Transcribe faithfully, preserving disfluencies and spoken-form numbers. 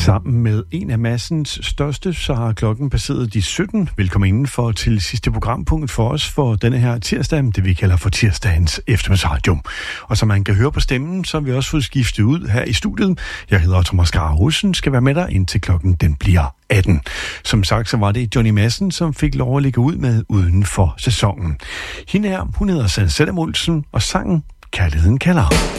Sammen med en af Madsens største, så har klokken passeret de sytten. Velkommen indenfor til sidste programpunkt for os for denne her tirsdag, det vi kalder for tirsdagens eftermiddagsradio. Og som man kan høre på stemmen, så har vi også fået skiftet ud her i studiet. Jeg hedder Thomas Skar-Hussen, skal være med dig indtil klokken den bliver atten. Som sagt, så var det Johnny Madsen, som fik lov at ligge ud med uden for sæsonen. Hende her, hun hedder Sanne Salamulsen, og sangen Kærligheden kalder.